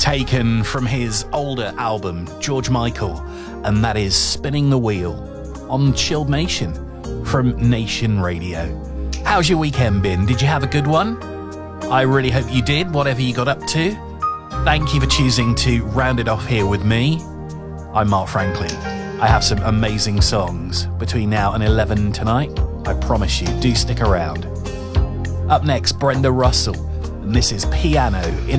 taken from his older album, George Michael, and that is Spinning the Wheel on Chilled Nation from Nation Radio. How's your weekend been? Did you have a good one? I really hope you did, whatever you got up to. Thank you for choosing to round it off here with me. I'm Mark Franklin. I have some amazing songs between now and 11 tonight. I promise you, do stick around. Up next, Brenda Russell, and this is Piano in